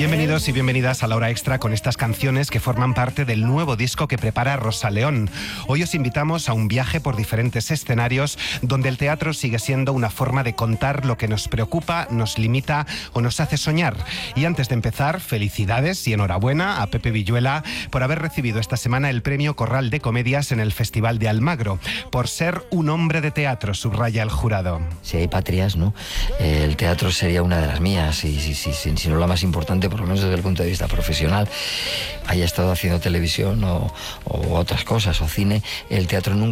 Bienvenidos y bienvenidas a La Hora Extra con estas canciones que forman parte del nuevo disco que prepara Rosa León. Hoy os invitamos a un viaje por diferentes escenarios donde el teatro sigue siendo una forma de contar lo que nos preocupa, nos limita o nos hace soñar. Y antes de empezar, felicidades y enhorabuena a Pepe Villuela por haber recibido esta semana el premio Corral de Comedias en el Festival de Almagro, por ser un hombre de teatro, subraya el jurado. Si hay patrias, ¿no? El teatro sería una de las mías, y si no la más importante, por lo menos desde el punto de vista profesional. Haya estado haciendo televisión o otras cosas, o cine, el teatro nunca